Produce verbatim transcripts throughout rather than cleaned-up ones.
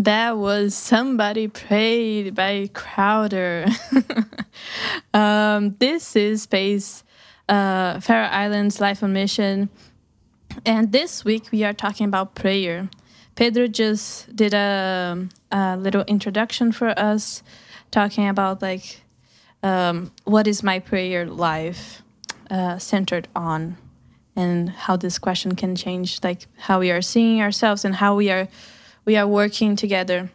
That was Somebody Prayed by Crowder. um, this is Space, uh, Faroe Islands Life on Mission. And this week we are talking about prayer. Pedro just did a, a little introduction for us, talking about like um, what is my prayer life uh, centered on, and how this question can change like how we are seeing ourselves and how we are we are working together.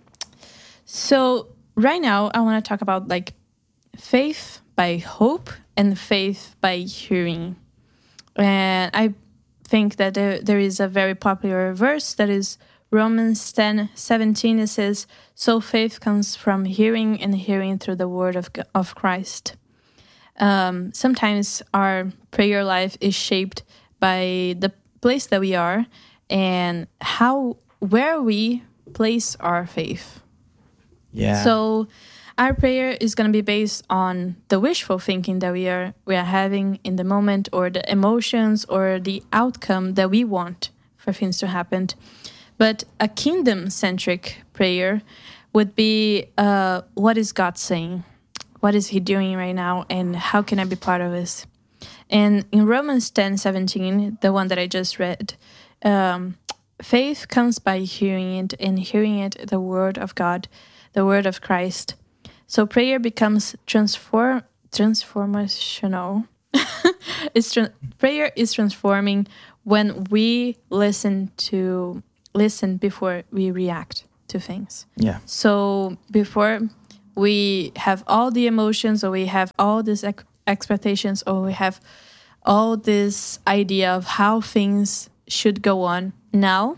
So right now I want to talk about like faith by hope and faith by hearing. And I think that there, there is a very popular verse that is Romans ten seventeen. It says, "So faith comes from hearing, and hearing through the word of of Christ." Um, sometimes our prayer life is shaped by the place that we are and how where we place our faith. Yeah. So our prayer is going to be based on the wishful thinking that we are we are having in the moment, or the emotions or the outcome that we want for things to happen. But a kingdom-centric prayer would be, uh, what is God saying? What is he doing right now? And how can I be part of this? And in Romans ten seventeen, the one that I just read, um, faith comes by hearing it, and hearing it, the word of God, the word of Christ. So prayer becomes transform transformational. it's tra- prayer is transforming when we listen to listen before we react to things. Yeah. So before we have all the emotions, or we have all these ex- expectations, or we have all this idea of how things should go on, now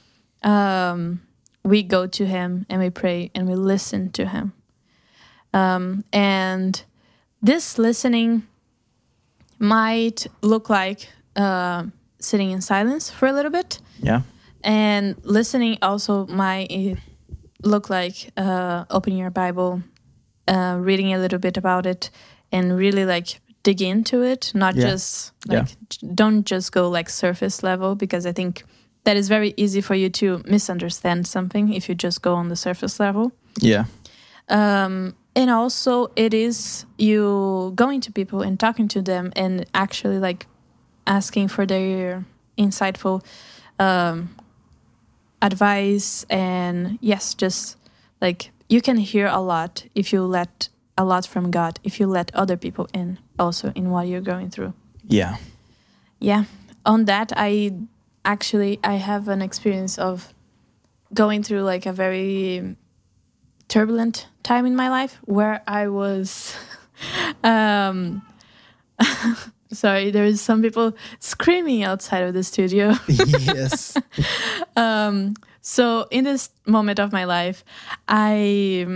um, we go to him and we pray and we listen to him. Um, and this listening might look like uh, sitting in silence for a little bit. Yeah. And listening also might look like uh, opening your Bible, uh, reading a little bit about it, and really like dig into it. Not Yeah. just like, Yeah. don't just go like surface level, because I think that is very easy for you to misunderstand something if you just go on the surface level. Yeah. Um, and also it is you going to people and talking to them and actually like asking for their insightful um, advice. And yes, just like you can hear a lot if you let a lot from God, if you let other people in also in what you're going through. Yeah. Yeah. On that, I actually, I have an experience of going through like a very turbulent time in my life where I was, um, sorry, there is some people screaming outside of the studio. Yes. um, so in this moment of my life, I,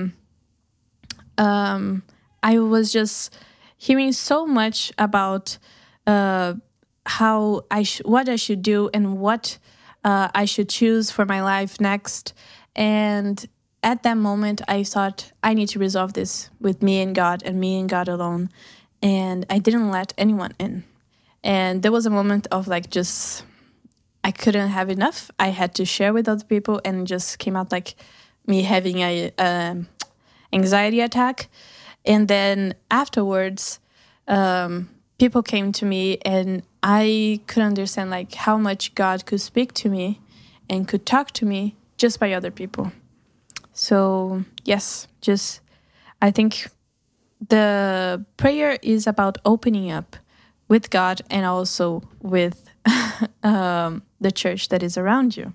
um, I was just hearing so much about, uh, how I sh- what I should do and what uh, I should choose for my life next. And at that moment, I thought I need to resolve this with me and God and me and God alone. And I didn't let anyone in. And there was a moment of like just, I couldn't have enough. I had to share with other people, and it just came out like me having a, a anxiety attack. And then afterwards, um, people came to me, and I could understand like how much God could speak to me and could talk to me just by other people. So yes, just I think the prayer is about opening up with God and also with um, the church that is around you.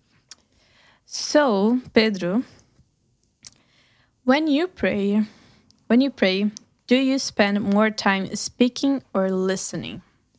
So Pedro, when you pray, when you pray, do you spend more time speaking or listening?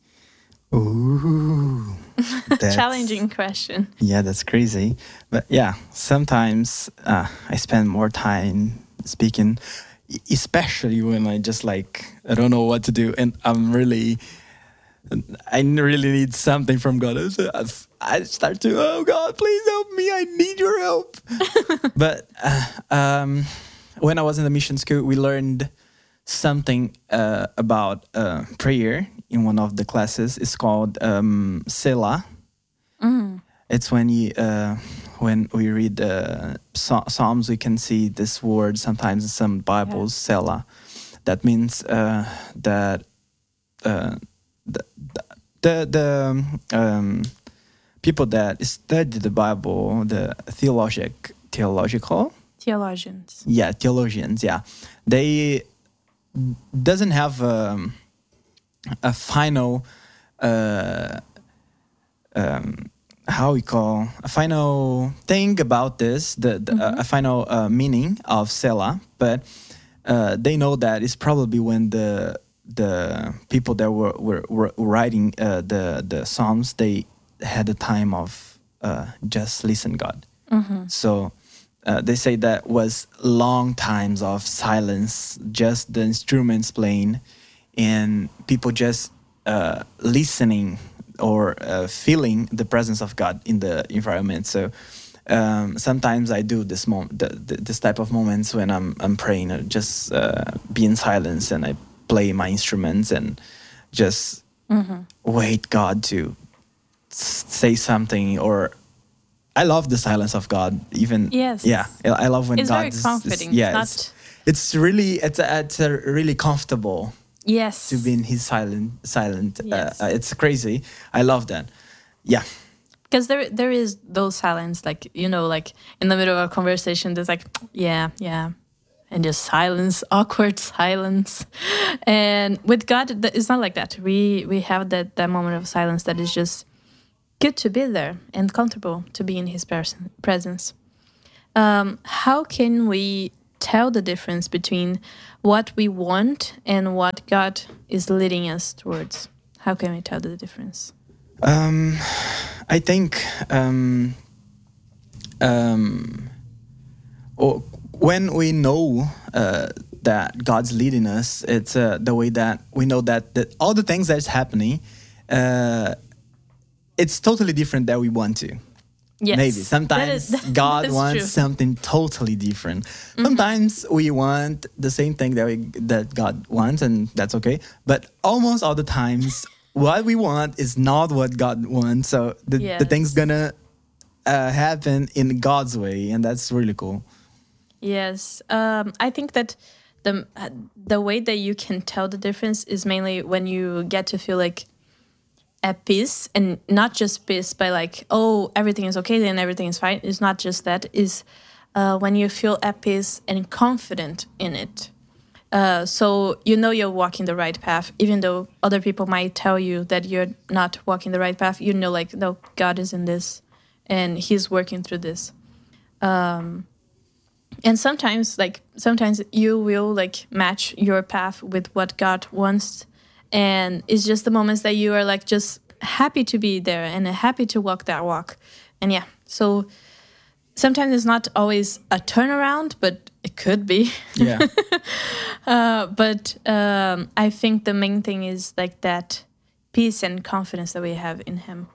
Ooh. That's, Challenging question. Yeah, that's crazy. But yeah, sometimes uh, I spend more time speaking, e- especially when I just like, I don't know what to do. And I'm really, I really need something from God. So I start to, oh God, please help me. I need your help. But uh, um, when I was in the mission school, we learned something uh, about uh, prayer in one of the classes. It's called um, Selah. Mm. It's when you, uh, when we read the uh, Psalms, we can see this word sometimes in some Bibles, yeah. Selah. That means uh, that uh, the the, the um, people that study the Bible, the theologic theological theologians, yeah, theologians, yeah, they doesn't have um, a final. Uh, um, how we call a final thing about this, the, the mm-hmm. uh, a final uh, meaning of Selah, but uh, they know that it's probably when the the people that were were, were writing uh, the the Psalms, they had a time of uh, just listen God. Mm-hmm. So uh, they say that was long times of silence, just the instruments playing, and people just uh, listening or uh, feeling the presence of God in the environment. So um, sometimes I do this mom- the, the, this type of moments when I'm I'm praying, or just uh, be in silence, and I play my instruments and just mm-hmm. wait God to s- say something. Or I love the silence of God. Even yes, yeah, I love when it's God very is, comforting. Is, yeah, it's, it's, it's really it's a, it's a really comfortable. Yes. To be in his silent, silent. Yes. Uh, uh, it's crazy. I love that. Yeah. Because there, there is those silence, like, you know, like in the middle of a conversation, there's like, yeah, yeah, and just silence, awkward silence. And with God, it's not like that. We we have that that moment of silence that is just good to be there and comfortable to be in His person, presence. Um, how can we tell the difference between what we want and what God is leading us towards? How can we tell the difference? Um, I think um, um, or when we know uh, that God's leading us, it's uh, the way that we know that, that all the things that's happening, uh, it's totally different than we want to. Yes. Maybe sometimes that is, that, God that wants true. something totally different. Mm-hmm. Sometimes we want the same thing that we that God wants, and that's okay. But almost all the times, what we want is not what God wants. So the yes. the thing's gonna uh, happen in God's way, and that's really cool. Yes, um, I think that the the way that you can tell the difference is mainly when you get to feel like at peace, and not just peace by like, oh, everything is okay and everything is fine. It's not just that. Is uh, when you feel at peace and confident in it. Uh, so you know you're walking the right path, even though other people might tell you that you're not walking the right path. You know, like, no, God is in this, and He's working through this. Um, and sometimes, like, sometimes you will like match your path with what God wants. And it's just the moments that you are like just happy to be there and happy to walk that walk. And yeah, so sometimes it's not always a turnaround, but it could be. Yeah. uh, but um, I think the main thing is like that peace and confidence that we have in Him.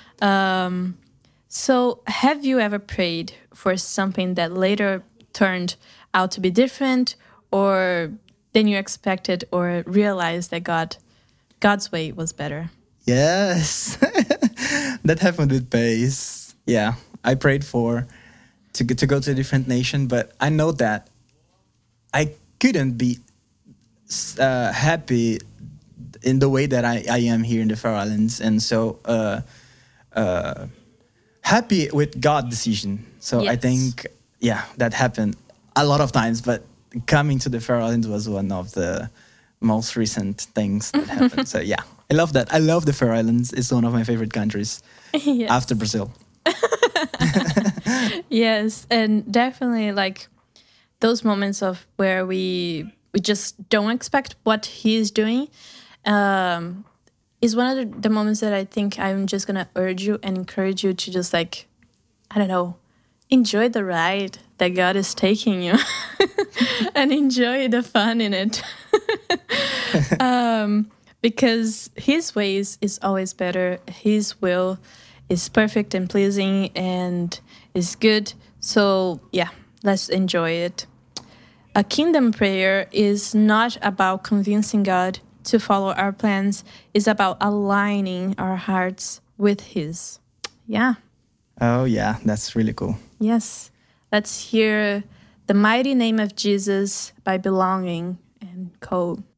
Um, so have you ever prayed for something that later turned out to be different, or than you expected, or realized that God, God's way was better? Yes, that happened with Pace. Yeah, I prayed for to to go to a different nation, but I know that I couldn't be uh, happy in the way that I, I am here in the Faroe Islands, and so uh, uh, happy with God's decision. So yes. I think, yeah, that happened a lot of times, but coming to the Faroe Islands was one of the most recent things that happened. So yeah, I love that. I love the Faroe Islands. It's one of my favorite countries yes. after Brazil. Yes, and definitely like those moments of where we we just don't expect what he is doing um, is one of the, the moments that I think I'm just gonna urge you and encourage you to just like, I don't know, enjoy the ride that God is taking you and enjoy the fun in it. um, because His ways is always better. His will is perfect and pleasing and is good. So yeah, let's enjoy it. A kingdom prayer is not about convincing God to follow our plans. It's about aligning our hearts with His. Yeah. Oh, yeah, that's really cool. Yes. Let's hear The Mighty Name of Jesus by Belonging and Cole.